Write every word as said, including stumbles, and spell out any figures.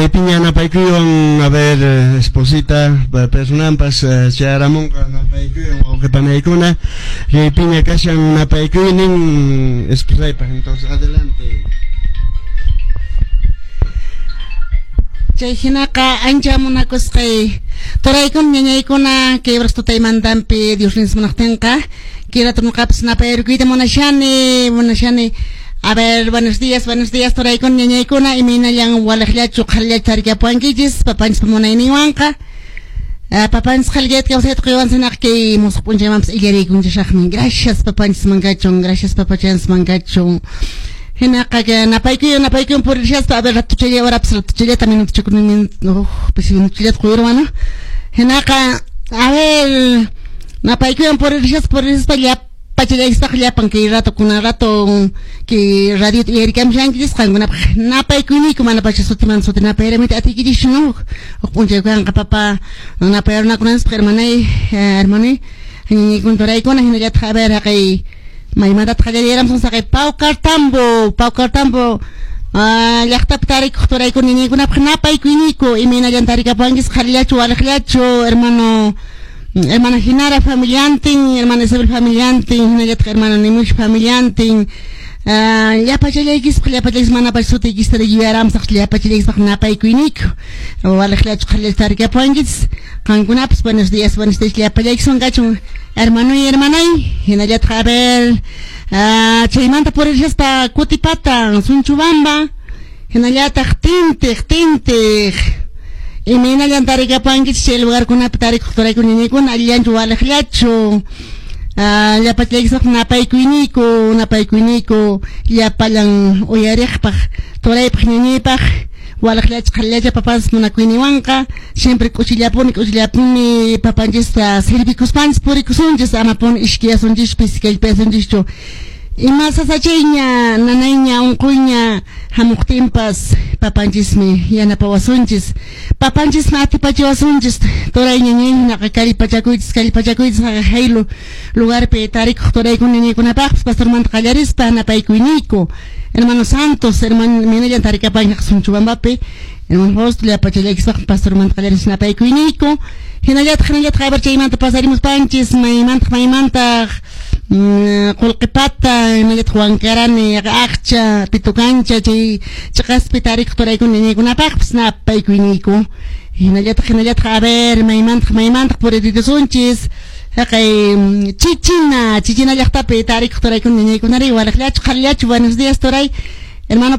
Piña napaykuyon, a ver, eh, esposita, personampas, charamonga napaykuyon, o que panaykuna, y piña kashan napaykuyonin, esposaipa, entonces adelante. Chayhinaka ancha munakusqay turaykun ñañaykuna kibras tutaymantampi Dios nismunaqtinqa kiratunqapas napayarukuyta munashani munashani. A ver, buenos días, buenos días, turaykun ñañaykuna iminayan walaqllachu qhallach tarikapuankichis papanchis munayniwanqa papanchis qhalllayta kawsayta qiwansinaq kay musuq p'unchaymanpas illariykunchashaqmi. Gracias papanchis mankachun, gracias papachans mankachun. Hinaqa que napaykuyon napaykuyon purishaspa a ver ratuchalla warapas ratuchallata minutuchakunin no pues minutuchallata quyurwana hinaqa a ver napaykuyon purishaspa purishaspa llapachallaispaq llapan kay rato kuna rato que radio yarikamushankillis qankunapaq napaykuyniku mana pacha sutiman suti napayramita atikillish no p'unchaykuyanqa papa napayarnakunansaq hermanay hermanay ñañaykuna turaykuna hinallataq a ver haqay maymanta tqallarirams saqay Paucartambo Paucartambo llaqtapi tarikuq turaykuna ñañaykunapaq napaykuyniku imaynallan tarikapuankis qhalillachu walaqllachu hermano hermana Hinara familiantin hermana Isabel familiantin hinallataq hermano Nimush familiantin llapachallaykispaq llapachallaykispaq mana pacha sutiykistara yuyaramsaq llapachallaykispaq napaykuyniku walaqllachu qhalillachu tarikapuankis qankunapas buenos días buenos días llapallayki sonqachun hermano y hermanay hinallataq a ver chaymanta purishaspa Kutipata Sunchubamba hinallataq tintiq tintiq imaynallan tarikapuankis chay lugarkunapi tarikuq turaykuna ñañaykuna allillachu walaqllachu llapachallaykispaq napaykuyniku napaykuyniku llapallan uyariqpaq turaypaq ñañaypaq walaqllachu qhalillacha papas munakuyniwanqa siempre k'uchillapuni k'uchillapuni papanchista sirvikuspanchis purikusunchis amapuni ishkiyasunchishpis kallpayasunchishchu ima sasachayña nanayña unquyña hamuqtinpas papanchismi yanapawasunchis papanchismi atipachiwasunchis turay ñañaykunaqa kallpachakuychis kallpachakuychis haylu lugarpi tarikuq turaykuna ñañaykunapaqpas pastormanta qallarispa napaykuyniku hermano Santos hermano minallan tarikapankaq Sunchubambapi hermano Fausto llapachallaykispaq pastormanta qallaris napaykuyniku hinallataq hinallataq a ver chaymanta pasarimuspanchis maymantaq maymantaq Qullqipata hinallataq Huancarani Aqcha Pitucancha chay chaqaspi tarikuq turaykuna ñañaykunapaqpas napaykuyniku hinallataq hinallataq a ver maymantaq maymantaq puririrsunchis haqay chichina chichina llaqtapi tarikuq turaykuna ñañaykunari walaqllachu qhalillachu buenos días turay hermano